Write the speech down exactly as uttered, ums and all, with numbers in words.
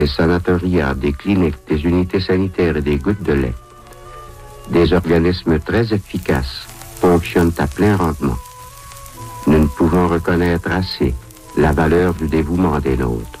des sanatoriats, des cliniques, des unités sanitaires et des gouttes de lait, des organismes très efficaces fonctionnent à plein rendement. Nous ne pouvons reconnaître assez la valeur du dévouement des nôtres.